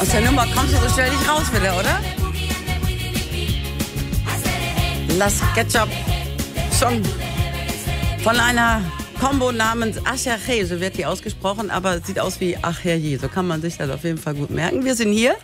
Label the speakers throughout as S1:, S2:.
S1: Aus der Nummer kommst du so schnell nicht raus wieder, oder? Las Ketchup Song von einer Combo namens Acherche, so wird die ausgesprochen, aber es sieht aus wie Acherje, so kann man sich das auf jeden Fall gut merken. Wir sind hier.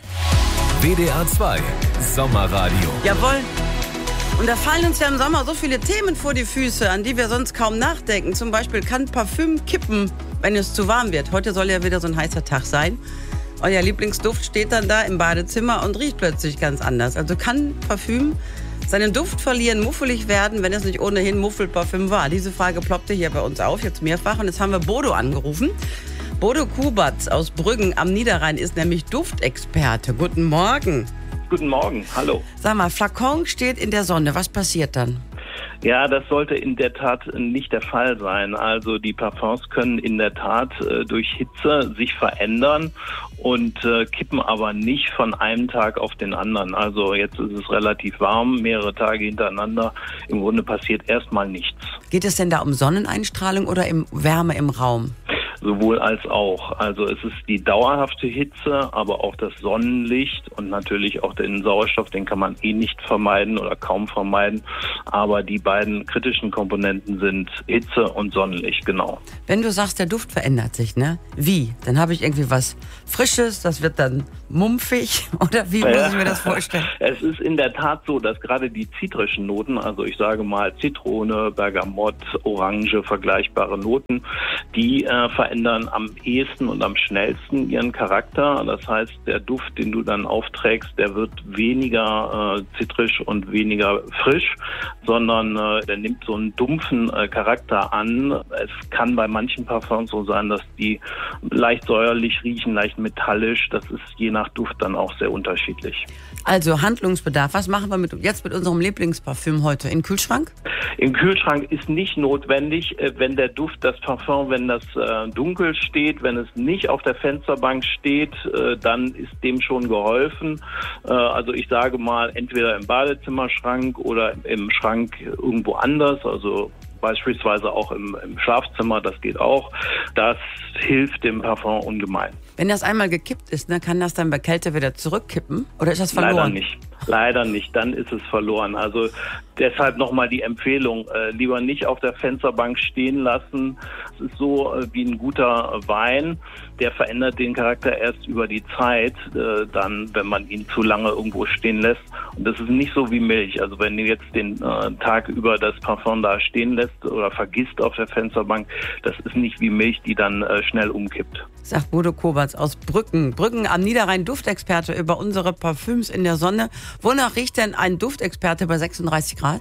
S2: WDR 2 Sommerradio.
S1: Jawohl. Und da fallen uns ja im Sommer so viele Themen vor die Füße, an die wir sonst kaum nachdenken. Zum Beispiel kann Parfüm kippen, wenn es zu warm wird. Heute soll ja wieder so ein heißer Tag sein. Euer Lieblingsduft steht dann da im Badezimmer und riecht plötzlich ganz anders. Also kann Parfüm seinen Duft verlieren, muffelig werden, wenn es nicht ohnehin Muffelparfüm war? Diese Frage ploppte hier bei uns auf, jetzt mehrfach. Und jetzt haben wir Bodo angerufen. Bodo Kubatz aus Brüggen am Niederrhein ist nämlich Duftexperte. Guten Morgen.
S3: Guten Morgen, hallo.
S1: Sag mal, Flakon steht in der Sonne. Was passiert dann?
S3: Ja, das sollte in der Tat nicht der Fall sein. Also die Parfums können in der Tat durch Hitze sich verändern und kippen aber nicht von einem Tag auf den anderen. Also jetzt ist es relativ warm, mehrere Tage hintereinander. Im Grunde passiert erstmal nichts.
S1: Geht es denn da um Sonneneinstrahlung oder Wärme im Raum?
S3: Sowohl als auch. Also es ist die dauerhafte Hitze, aber auch das Sonnenlicht und natürlich auch den Sauerstoff, den kann man nicht vermeiden oder kaum vermeiden. Aber die beiden kritischen Komponenten sind Hitze und Sonnenlicht, genau.
S1: Wenn du sagst, der Duft verändert sich, ne? Wie? Dann habe ich irgendwie was Frisches, das wird dann mumpfig oder wie muss ich mir das vorstellen?
S3: Es ist in der Tat so, dass gerade die zitrischen Noten, also ich sage mal Zitrone, Bergamott, Orange, vergleichbare Noten, die verändern am ehesten und am schnellsten ihren Charakter. Das heißt, der Duft, den du dann aufträgst, der wird weniger zitrisch und weniger frisch, sondern der nimmt so einen dumpfen Charakter an. Es kann bei manchen Parfums so sein, dass die leicht säuerlich riechen, leicht metallisch. Das ist je nach Duft dann auch sehr unterschiedlich.
S1: Also Handlungsbedarf. Was machen wir jetzt mit unserem Lieblingsparfüm heute? In den Kühlschrank?
S3: Im Kühlschrank ist nicht notwendig, wenn der Duft, das Parfum, wenn das dunkel steht, wenn es nicht auf der Fensterbank steht, dann ist dem schon geholfen. Also ich sage mal, entweder im Badezimmerschrank oder im Schrank irgendwo anders, also beispielsweise auch im Schlafzimmer, das geht auch. Das hilft dem Parfum ungemein.
S1: Wenn das einmal gekippt ist, ne, kann das dann bei Kälte wieder zurückkippen? Oder ist das verloren?
S3: Leider nicht, dann ist es verloren. Also deshalb nochmal die Empfehlung, lieber nicht auf der Fensterbank stehen lassen. Es ist so wie ein guter Wein, der verändert den Charakter erst über die Zeit, dann, wenn man ihn zu lange irgendwo stehen lässt. Und das ist nicht so wie Milch. Also wenn du jetzt den Tag über das Parfum da stehen lässt oder vergisst auf der Fensterbank, das ist nicht wie Milch, die dann schnell umkippt.
S1: Sagt Bodo Kubatz aus Brüggen. Brüggen am Niederrhein, Duftexperte über unsere Parfüms in der Sonne. Wonach riecht denn ein Duftexperte bei 36 Grad?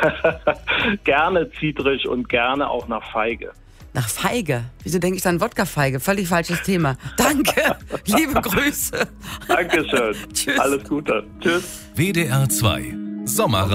S3: Gerne zitrisch und gerne auch nach Feige.
S1: Nach Feige? Wieso denke ich dann Wodka-Feige? Völlig falsches Thema. Danke, liebe Grüße.
S3: Dankeschön.
S1: Tschüss.
S3: Alles Gute. Tschüss.
S2: WDR 2 Sommerradio.